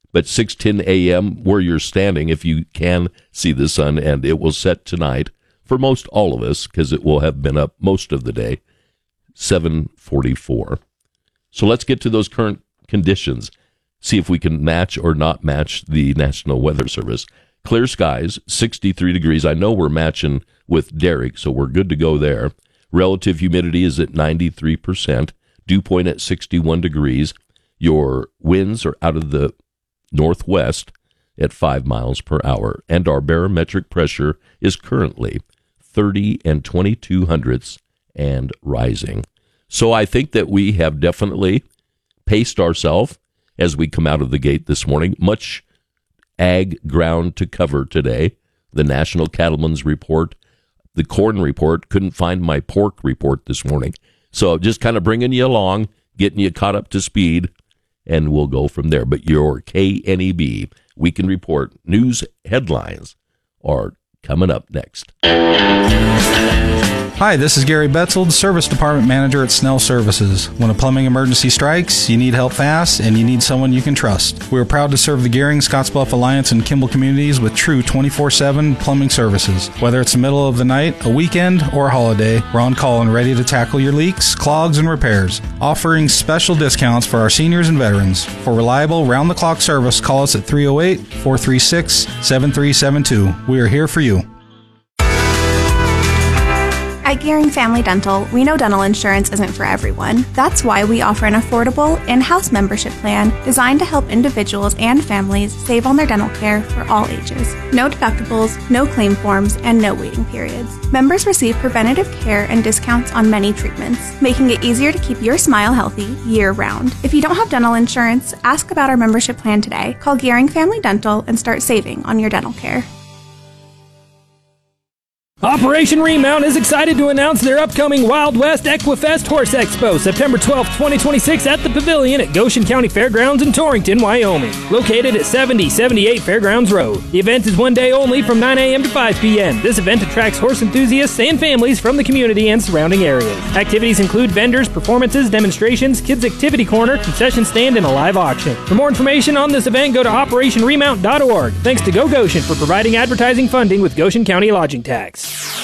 But 6:10 a.m. where you're standing, if you can see the sun, and it will set tonight for most all of us because it will have been up most of the day, 7:44. So let's get to those current conditions, see if we can match or not match the National Weather Service. Clear skies, 63 degrees. I know we're matching with Derrick, so we're good to go there. Relative humidity is at 93%. Dew point at 61 degrees. Your winds are out of the northwest at 5 miles per hour. And our barometric pressure is currently 30 and 22 hundredths and rising. So I think that we have definitely paced ourselves as we come out of the gate this morning. Much ag ground to cover today. The National Cattlemen's Report, the corn report. Couldn't find my pork report this morning. So just kind of bringing you along, getting you caught up to speed, and we'll go from there. But your KNEB Weekend Report news headlines are coming up next. Hi, this is Gary Betzold, Service Department Manager at Snell Services. When a plumbing emergency strikes, you need help fast, and you need someone you can trust. We are proud to serve the Gehring, Scottsbluff Alliance, and Kimball communities with true 24/7 plumbing services. Whether it's the middle of the night, a weekend, or a holiday, we're on call and ready to tackle your leaks, clogs, and repairs. Offering special discounts for our seniors and veterans. For reliable, round-the-clock service, call us at 308-436-7372. We are here for you. At Gehring Family Dental, we know dental insurance isn't for everyone. That's why we offer an affordable, in-house membership plan designed to help individuals and families save on their dental care for all ages. No deductibles, no claim forms, and no waiting periods. Members receive preventative care and discounts on many treatments, making it easier to keep your smile healthy year-round. If you don't have dental insurance, ask about our membership plan today. Call Gehring Family Dental and start saving on your dental care. Operation Remount is excited to announce their upcoming Wild West Equifest Horse Expo, September 12, 2026 at the Pavilion at Goshen County Fairgrounds in Torrington, Wyoming, located at 7078 Fairgrounds Road. The event is one day only from 9 a.m. to 5 p.m. This event attracts horse enthusiasts and families from the community and surrounding areas. Activities include vendors, performances, demonstrations, kids activity corner, concession stand, and a live auction. For more information on this event, go to operationremount.org. Thanks to Go Goshen for providing advertising funding with Goshen County Lodging Tax.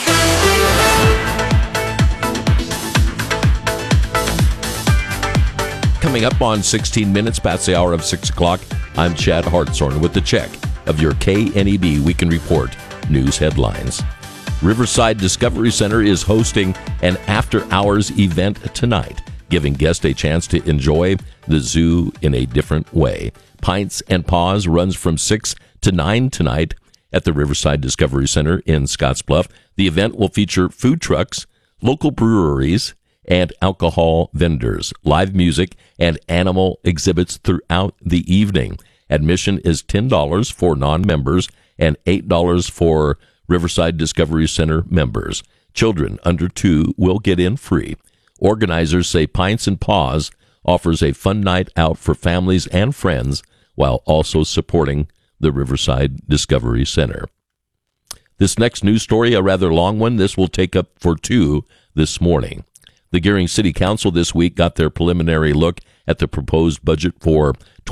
Coming up on 16 minutes past the hour of 6 o'clock, I'm Chad Hartshorn with the check of your KNEB Weekend Report news headlines. Riverside Discovery Center is hosting an after-hours event tonight, giving guests a chance to enjoy the zoo in a different way. Pints and Paws runs from 6 to 9 tonight at the Riverside Discovery Center in Scottsbluff. The event will feature food trucks, local breweries, and alcohol vendors, live music, and animal exhibits throughout the evening. Admission is $10 for non-members and $8 for Riverside Discovery Center members. Children under 2 will get in free. Organizers say Pints and Paws offers a fun night out for families and friends while also supporting the Riverside Discovery Center. This next news story, a rather long one. This will take up for 2 this morning. The Gehring City Council this week got their preliminary look at the proposed budget for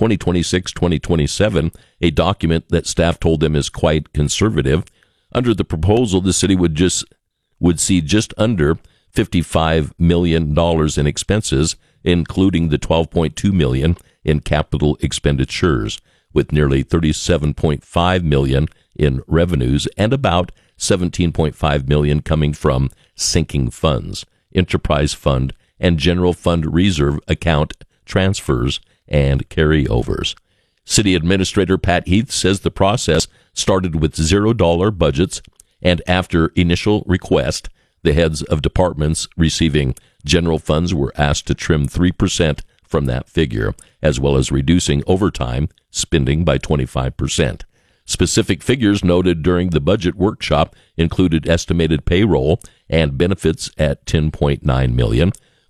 2026-2027, a document that staff told them is quite conservative. Under the proposal, the city would see just under $55 million in expenses, including the $12.2 million in capital expenditures, with nearly $37.5 million in revenues and about $17.5 million coming from sinking funds, enterprise fund, and general fund reserve account transfers and carryovers. City Administrator Pat Heath says the process started with $0 budgets, and after initial request, the heads of departments receiving general funds were asked to trim 3% from that figure, as well as reducing overtime spending by 25%. Specific figures noted during the budget workshop included estimated payroll and benefits at $10.9 million,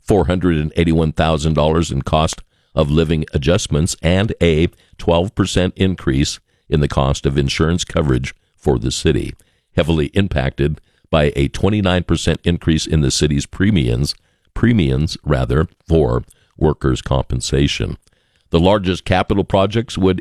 $481,000 in cost of living adjustments, and a 12% increase in the cost of insurance coverage for the city, heavily impacted by a 29% increase in the city's premiums for workers' compensation. The largest capital projects would